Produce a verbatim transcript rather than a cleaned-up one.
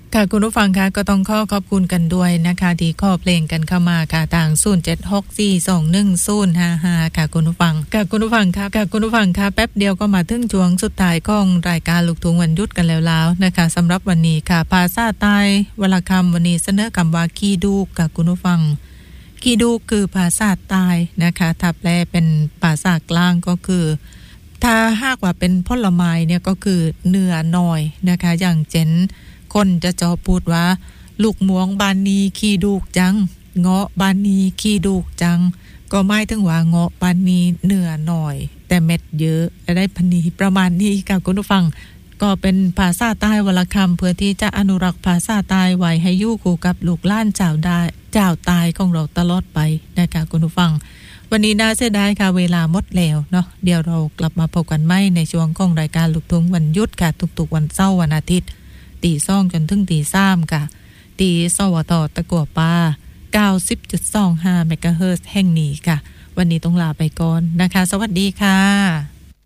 ค่ะคุณผู้ฟังคะก็ต้องขอขอบคุณกันด้วยนะคะที่ขอเพลงกันเข้ามาค่ะทางศูนย์ เจ็ด หก สี่ สอง หนึ่ง ศูนย์ ห้า ห้าค่ะคุณผู้ฟังค่ะคุณผู้ฟังค่ะค่ะคุณผู้ฟังค่ะแป๊บเดียวก็มาถึงช่วงสุดท้ายของรายการลูกทุ่งวันหยุดกันแล้วแล้วนะคะสำหรับวันนี้ค่ะภาษาใต้วรรณคำวันนี้เสนอคำว่าขี้ดูกค่ะคุณผู้ฟังขี้ดูกคือภาษาใต้นะคะถ้าแปลเป็นภาษากลางก็คือถ้าหากว่าเป็นผลไม้เนี่ยก็คือเนื้อน้อยนะคะอย่างเช่นคนจะจอพูดว่าลูกม่วงบานนี้ขี้ดูกจังเงาะบานนี้ขี้ดูกจังก็หมายถึงว่าเงาะบานนี้เนื้อน้อยแต่เม็ดเยอะได้พันนี้ประมาณนี้ค่ะคุณผู้ฟังก็เป็นภาษาใต้วรรณคำเพื่อที่จะอนุรักษ์ภาษาใต้ไว้ให้อยู่คู่กับลูกหลานเจ้าได้เจ้าตายของเราตลอดไปนะคะคุณผู้ฟังวันนี้น่าเสียดายค่ะเวลาหมดแล้วเนาะเดี๋ยวเรากลับมาพบกันใหม่ในช่วงของรายการลูกทุ่งวันหยุดค่ะทุกๆวันเสาร์วันอาทิตย์ตีสองจนถึงตีสามค่ะตีสวทตะกัวป่า เก้าสิบจุดสองห้า เมกะเฮิรตซ์แห่งนี้ค่ะวันนี้ต้องลาไปก่อนนะคะสวัสดีค่ะ